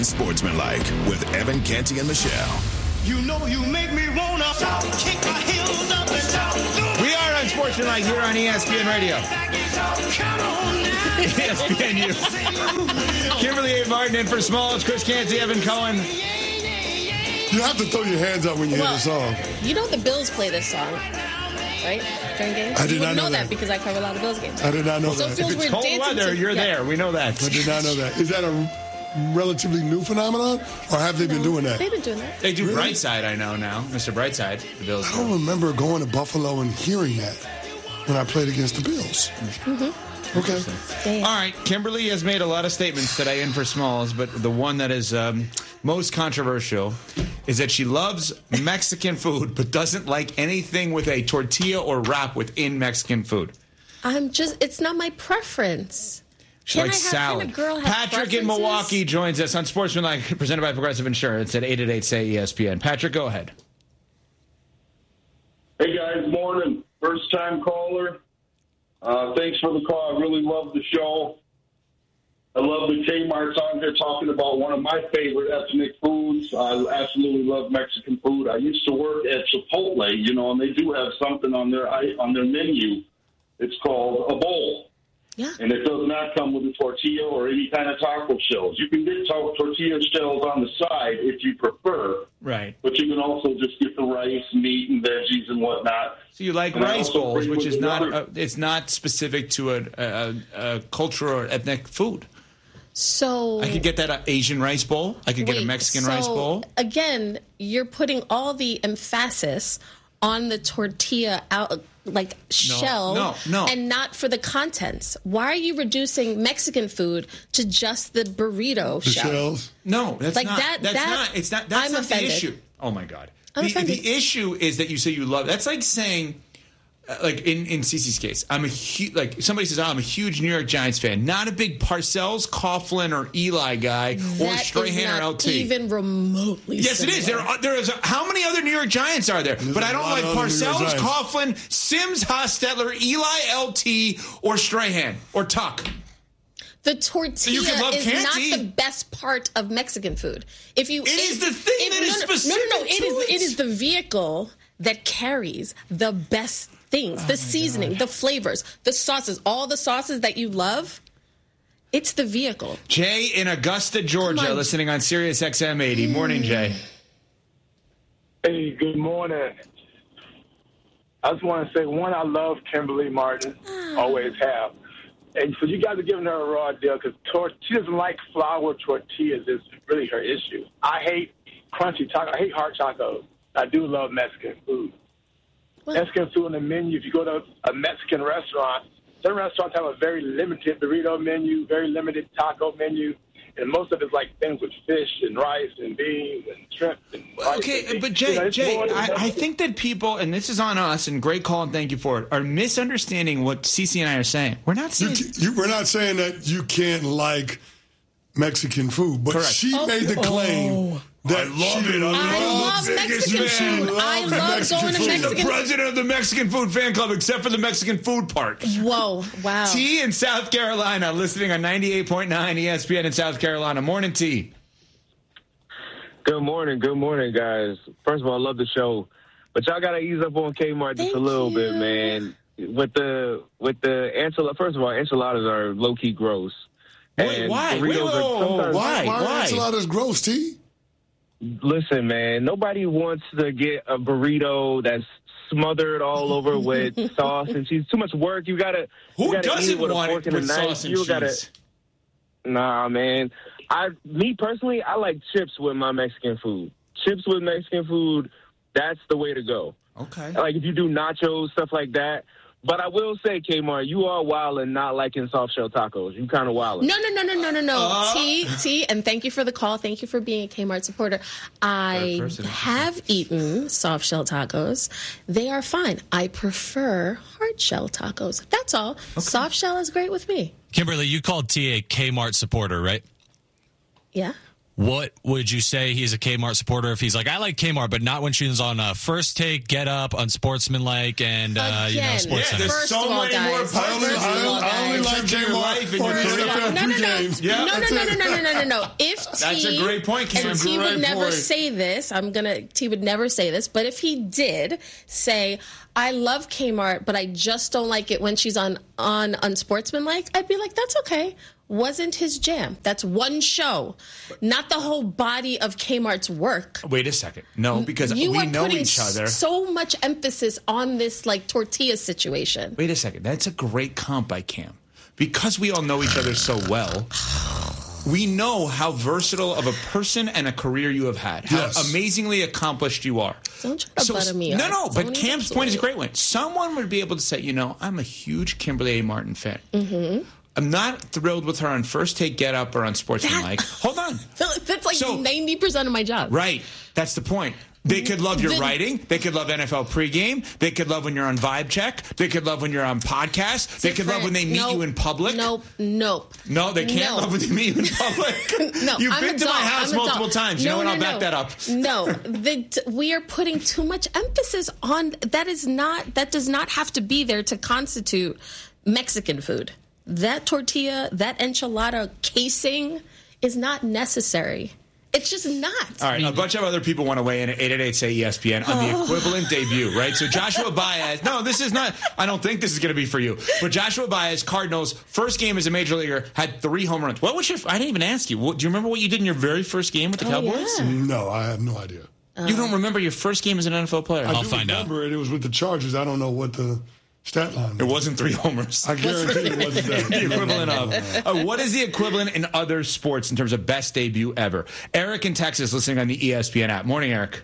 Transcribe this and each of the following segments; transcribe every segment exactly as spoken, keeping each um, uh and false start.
Unsportsmanlike with Evan Canty and Michelle. You know you make me wanna kick my heels up and down. We are Unsportsmanlike here on E S P N Radio. Come on now. E S P N U. Kimberly A. Martin in for Smalls, Chris Canty, Evan Cohen. You have to throw your hands up when you well, hear the song. You know the Bills play this song, right? During games? I did you not know, know that. that because I cover a lot of Bills games. I did not know so that. If If it's cold weather, to, you're yeah. there. We know that. I did not know that. Is that a relatively new phenomenon, or have they no, been doing that? They've been doing that. They do Really? Brightside, I know now. Mister Brightside, the Bills. I don't remember going to Buffalo and hearing that when I played against the Bills. Mm-hmm. Okay. Damn. All right, Kimberly has made a lot of statements today in for Smalls, but the one that is um, most controversial is that she loves Mexican food but doesn't like anything with a tortilla or wrap within Mexican food. I'm just, it's not my preference. She Can likes I have, salad. Can a girl have Patrick in preferences? Milwaukee joins us on Sportsmanlike, presented by Progressive Insurance at eight eight eight, S A Y, E S P N. Patrick, go ahead. Hey, guys. Morning. First-time caller. Uh, thanks for the call. I really love the show. I love the Kmart song here talking about one of my favorite ethnic foods. I absolutely love Mexican food. I used to work at Chipotle, you know, and they do have something on their on their menu. It's called a bowl. Yeah. And it does not come with a tortilla or any kind of taco shells. You can get to- tortilla shells on the side if you prefer. Right. But you can also just get the rice, meat, and veggies and whatnot. So you like And I rice also bowls, bring which with is not another- uh, it's not specific to a, a, a culture or ethnic food. So I could get that uh, Asian rice bowl. I could get a wait, Mexican so, rice bowl. Again, you're putting all the emphasis on the tortilla out, like shell, no, no. and not for the contents. Why are you reducing Mexican food to just the burrito The shell? shells. No, that's Like not. that- that's that- not. It's not. That's I'm not offended. the issue. Oh my God. I'm The, offended. the issue is that you say you love. That's like saying, uh, like in in Cece's case, I'm a huge like somebody says, oh, I'm a huge New York Giants fan, not a big Parcells, Coughlin, or Eli guy, or That is Strahan not or L T. even remotely. Yes, it is. There, similar. are, there is. A, how many other New York Giants are there? There's but a I don't lot like of other New York Parcells, Giants. Coughlin, Sims, Hostetler, Eli, L T, or Strahan or Tuck. The tortilla You can love is Canty. not the best part of Mexican food. If you, It is the thing if, that no, is no, specific No, no, no. It to is. it. It is the vehicle that carries the best things, Oh the seasoning, the flavors, the sauces, all the sauces that you love. It's the vehicle. Jay in Augusta, Georgia, Come on. listening on Sirius X M eighty. Morning, Jay. Hey, good morning. I just want to say, one, I love Kimberly Martin, always have. And so you guys are giving her a raw deal because tor- she doesn't like flour tortillas. Is really her issue. I hate crunchy taco. I hate hard tacos. I do love Mexican food. Well- Mexican food on the menu, if you go to a Mexican restaurant, some restaurants have a very limited burrito menu, very limited taco menu, and most of it's like things with fish and rice and beans and shrimp. And rice Okay, and but beans. Jay, You know, it's Jay, more than I, I Mexican. think that people, and this is on us, and great call, and thank you for it, are misunderstanding what Cece and I are saying. We're not You, saying. you, we're not saying that you can't like Mexican food, but Correct. she Oh. made the claim that love she it. I I loves love Mexican She food. I loves love Mexican going to food. She's the Mexican. president of the Mexican Food Fan Club, except for the Mexican food part. Whoa! Wow. T in South Carolina, listening on ninety-eight point nine E S P N in South Carolina. Morning, T. Good morning, good morning, guys. First of all, I love the show, but y'all gotta ease up on Kmart just Thank a little you. bit, man. With the with the enchilada, first of all, enchiladas are low key gross. Wait, And why? burritos Wait, are whoa, whoa, whoa, sometimes- why? Why are Why? enchiladas gross, T? Listen, man, nobody wants to get a burrito that's smothered all over with sauce and cheese. Too much work. You gotta. Who you gotta eat doesn't it with a want fork it and a with knife. sauce and you cheese? Gotta, Nah, man. I, me personally, I like chips with my Mexican food. Chips with Mexican food, that's the way to go. Okay. Like if you do nachos, stuff like that. But I will say, Kmart, you are wild and not liking soft shell tacos. You kind of wild. No, no, no, no, no, no, no. Uh. T, T, and thank you for the call. Thank you for being a Kmart supporter. I Third person. have eaten soft shell tacos. They are fine. I prefer hard shell tacos. That's all. Soft shell is great with me. Kimberly, you called T a Kmart supporter, right? Yeah. what would you say he's a Kmart supporter if he's like, I like Kmart, but not when she's on uh, First Take, Get Up, Unsportsmanlike, and uh, you know, Again, Sports Yeah, Center? there's so all, many guys, more first I only, of I, all, I only guys. like In your Kmart life and on your the career. N F L No, no, three no. games. Yeah, no, no, that's no, it. no, no, no, no, no, no. If T, That's a great point, Kim. and T Great would never point. say this. I'm gonna. T would never say this, but if he did say, "I love Kmart, but I just don't like it when she's on on Unsportsmanlike," I'd be like, "That's okay." Wasn't his jam. That's one show, not the whole body of Kmart's work. Wait a second. No, because You we are know putting each other. so much emphasis on this like tortilla situation. Wait a second. That's a great comp by Cam. Because we all know each other so well, we know how versatile of a person and a career you have had. How Yes. amazingly accomplished you are. Don't try to butter me No, up. no, but Don't Cam's encapsulate. point is a great one. Someone would be able to say, you know, I'm a huge Kimberly A. Martin fan. Mm-hmm. I'm not thrilled with her on First Take, Get Up, or on Sportsmanlike. Hold on. That's like So- ninety percent of my job. Right. That's the point. They could love your The- writing. They could love N F L pregame. They could love when you're on Vibe Check. They could love when you're on podcasts. They could love when they meet Nope. you in public. Nope, nope. No, they can't No. love when they meet you in public. No, You've I'm been a to my doll. house I'm a multiple doll. times. You No, know what? no, I'll back no. that up. No, the, we are putting too much emphasis on that. Is not that does not have to be there to constitute Mexican food. That tortilla, that enchilada casing is not necessary. It's just not. All right, a bunch of other people want to weigh in at eight eight eight say E S P N on the equivalent debut, right? So Joshua Baez, no, this is not, I don't think this is going to be for you, but Joshua Baez, Cardinals, first game as a major leaguer, had three home runs. What was your, I didn't even ask you, what, do you remember what you did in your very first game with the Oh, Cowboys? yeah. No, I have no idea. You don't remember your first game as an N F L player? I I'll do find out. remember it. It was with the Chargers. I don't know what the stat line It was. wasn't three homers. I guarantee it wasn't that. The equivalent of. Uh, what is the equivalent in other sports in terms of best debut ever? Eric in Texas listening on the E S P N app. Morning, Eric.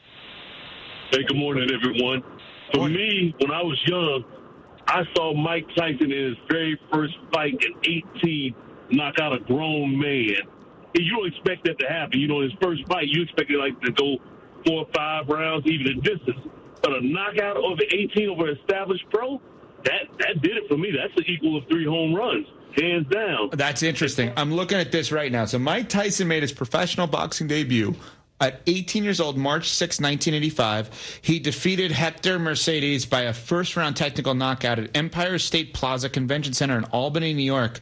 Hey, good morning, everyone. For me, when I was young, I saw Mike Tyson in his very first fight at eighteen knock out a grown man. And you don't expect that to happen. You know, his first fight, you expect it like to go four or five rounds, even a distance. But a knockout over eighteen over an established pro, that that did it for me. That's the equal of three home runs, hands down. That's interesting. I'm looking at this right now. So Mike Tyson made his professional boxing debut at eighteen years old, March sixth, nineteen eighty-five. He defeated Hector Mercedes by a first-round technical knockout at Empire State Plaza Convention Center in Albany, New York.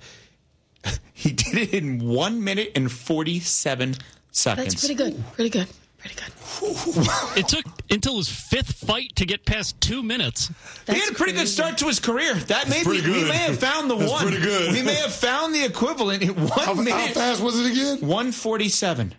He did it in one minute and forty-seven seconds. That's pretty good. Pretty good. Pretty good. It took until his fifth fight to get past two minutes. He had a pretty good start to his career. That may be, pretty we good. may have found the That's one. pretty good. We may have found the equivalent in one How, minute. how fast was it again? one forty-seven.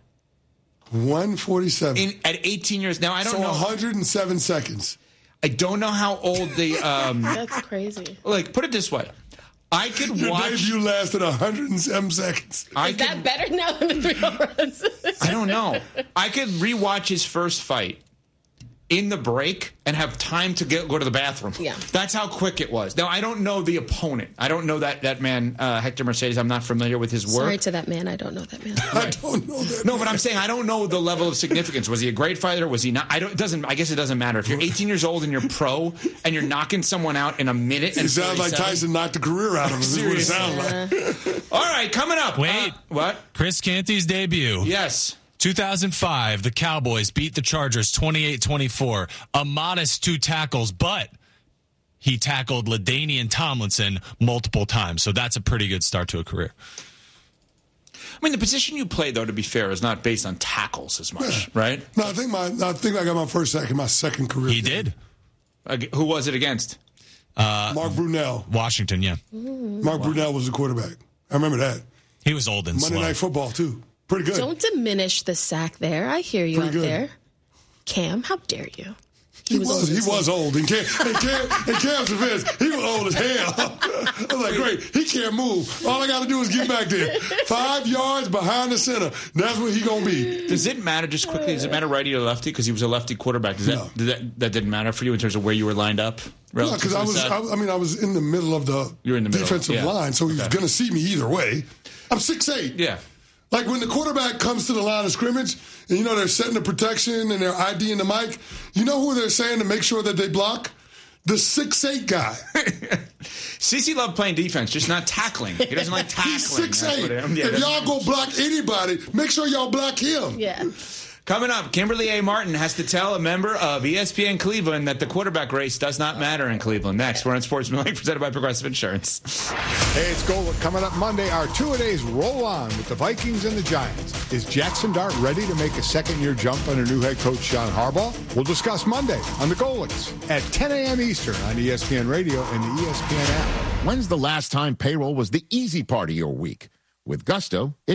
one forty-seven. In, at eighteen years. Now, I don't so know. one hundred seven seconds. I don't know how old the. Um, That's crazy. like, put it this way. I could Your watch. debut lasted one hundred seven seconds. I Is could, that better now than the three home runs? I don't know. I could rewatch his first fight in the break and have time to get, go to the bathroom. Yeah. That's how quick it was. Now, I don't know the opponent. I don't know that, that man, uh, Hector Mercedes. I'm not familiar with his work. Sorry to that man. I don't know that man. I don't know that. No, but I'm saying I don't know the level of significance. Was he a great fighter? Was he not? I don't. It doesn't. I guess it doesn't matter if you're eighteen years old and you're pro and you're knocking someone out in a minute. And It sounds like forty-seven. Tyson knocked the career out of him. This is what it sounds like. All right, coming up. Wait. Uh, what? Chris Canty's debut. Yes. two thousand five, the Cowboys beat the Chargers twenty-eight twenty-four. A modest two tackles, but he tackled LaDainian Tomlinson multiple times. So that's a pretty good start to a career. I mean, the position you play, though, to be fair, is not based on tackles as much, right? No, I think my I think I got my first sack in my second career. He game. did. Ag- Who was it against? Mark Brunell. Washington, yeah. Mark Brunell was the quarterback. I remember that. He was old and Monday slow. Night Football, too. Pretty good. Don't diminish the sack there. I hear you Pretty out good. there. Cam, how dare you? He was he was old. In Cam, in Cam, in Cam's defense, he was old as hell. I was like, great, he can't move. All I got to do is get back there. Five yards behind the center. That's what he going to be. Does it matter, just quickly, does it matter righty or lefty? Because he was a lefty quarterback. Does that, No. did that that didn't matter for you in terms of where you were lined up? No, relative because to I the was, sack? I, I mean, I was in the middle of the, You were in the middle, defensive yeah. line, so he was Okay. going to see me either way. I'm six eight. Yeah. Like when the quarterback comes to the line of scrimmage, and you know they're setting the protection and they're IDing the mic, you know who they're saying to make sure that they block? the six eight guy. CeCe loved playing defense, just not tackling. He doesn't like tackling. He's six That's eight. what it- yeah, if that's- y'all go block anybody, make sure y'all block him. Yeah. Coming up, Kimberly A. Martin has to tell a member of E S P N Cleveland that the quarterback race does not matter in Cleveland. Next, we're on Sportsmanlike, presented by Progressive Insurance. Hey, it's Golic. Coming up Monday, our two-a-days roll on with the Vikings and the Giants. Is Jackson Dart ready to make a second-year jump under new head coach John Harbaugh? We'll discuss Monday on the Golics at ten a.m. Eastern on E S P N Radio and the E S P N app. When's the last time payroll was the easy part of your week? With Gusto, it